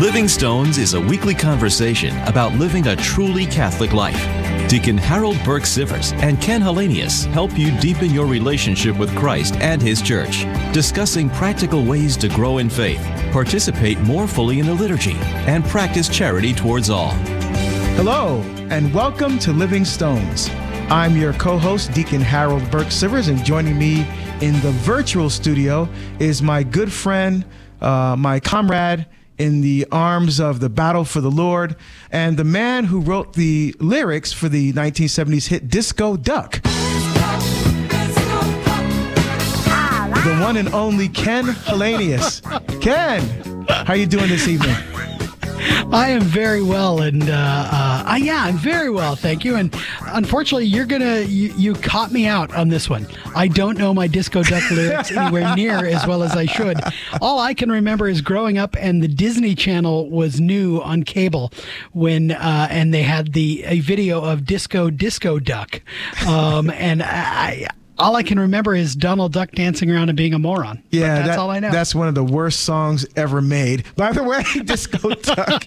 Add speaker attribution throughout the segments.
Speaker 1: Living Stones is a weekly conversation about living a truly Catholic life. Deacon Harold Burke Sivers and Ken Hallenius help you deepen your relationship with Christ and His Church, discussing practical ways to grow in faith, participate more fully in the liturgy, and practice charity towards all.
Speaker 2: Hello, and welcome to Living Stones. I'm your co-host, Deacon Harold Burke Sivers, and joining me in the virtual studio is my good friend, my comrade in the arms of the battle for the Lord, and the man who wrote the lyrics for the 1970s hit Disco Duck. The one and only Ken Hallenius. Ken, how are you doing this evening?
Speaker 3: I am very well, and I'm very well, thank you. And unfortunately, you caught me out on this one. I don't know my Disco Duck lyrics anywhere near as well as I should. All I can remember is growing up, and the Disney Channel was new on cable when and they had a video of Disco Duck, and all I can remember is Donald Duck dancing around and being a moron.
Speaker 2: Yeah,
Speaker 3: that's all I know.
Speaker 2: That's one of the worst songs ever made. By the way, Disco Duck.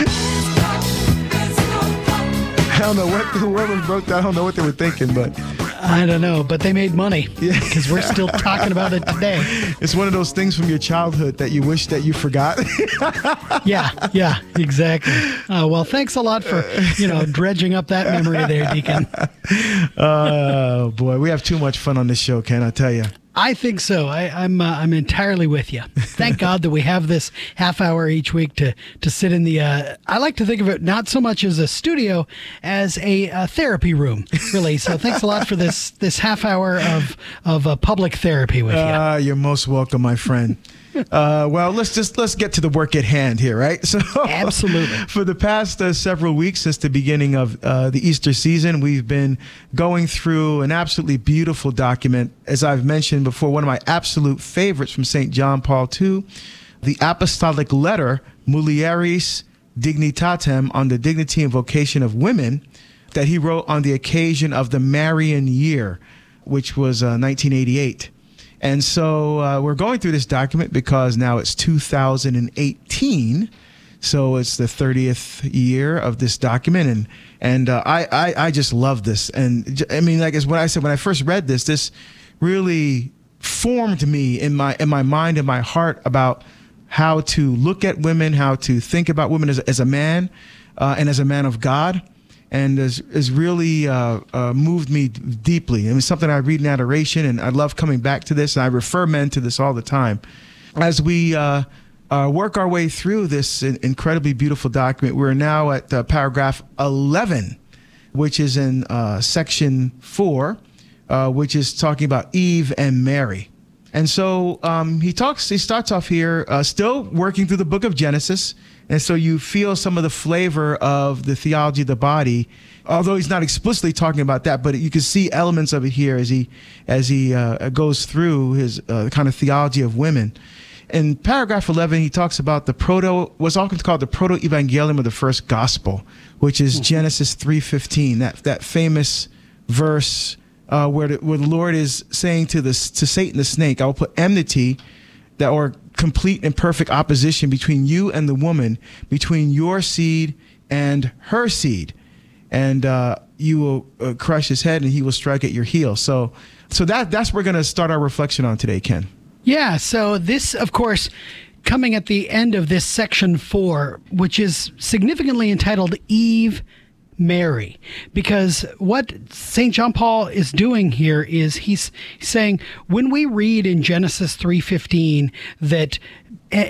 Speaker 2: I don't know what whoever wrote that. I don't know what they were thinking, but
Speaker 3: I don't know. But they made money because we're still talking about it today.
Speaker 2: It's one of those things from your childhood that you wish that you forgot.
Speaker 3: Yeah, exactly. Well, thanks a lot for dredging up that memory there, Deacon.
Speaker 2: Oh boy, we have too much fun on this show, Ken. I tell you.
Speaker 3: I think so. I'm entirely with you. Thank God that we have this half hour each week to sit in the. I like to think of it not so much as a studio as a therapy room, really. So thanks a lot for this half hour of public therapy with you.
Speaker 2: You're most welcome, my friend. Well, let's get to the work at hand here, right? So,
Speaker 3: absolutely.
Speaker 2: For the past several weeks, since the beginning of the Easter season, we've been going through an absolutely beautiful document. As I've mentioned before, one of my absolute favorites from St. John Paul II, the Apostolic Letter Mulieris Dignitatem on the dignity and vocation of women, that he wrote on the occasion of the Marian year, which was 1988. And so we're going through this document because now it's 2018, so it's the 30th year of this document, and I just love this. And I mean, like as what I said when I first read this really formed me in my mind and my heart about how to look at women, how to think about women as a man and as a man of God. And has really moved me deeply. I mean, something I read in adoration, and I love coming back to this, and I refer men to this all the time. As we work our way through this incredibly beautiful document, we're now at paragraph 11, which is in section 4, which is talking about Eve and Mary. And so he starts off here, still working through the book of Genesis. And so you feel some of the flavor of the theology of the body, although he's not explicitly talking about that, but you can see elements of it here as he goes through his kind of theology of women. In paragraph 11, he talks about what's often called the proto-evangelium of the first gospel, which is Genesis 3:15, that famous verse where the Lord is saying to Satan the snake, I will put enmity or complete and perfect opposition between you and the woman, between your seed and her seed, and you will crush his head and he will strike at your heel. So that's what we're going to start our reflection on today, Ken.
Speaker 3: Yeah, so this, of course, coming at the end of this section 4, which is significantly entitled Eve, Mary, because what St. John Paul is doing here is he's saying when we read in Genesis 3:15 that